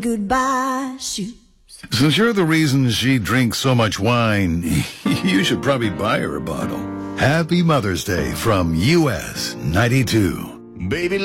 goodbye shoes. Since you're the reason she drinks so much wine, you should probably buy her a bottle. Happy Mother's Day from US 92. Baby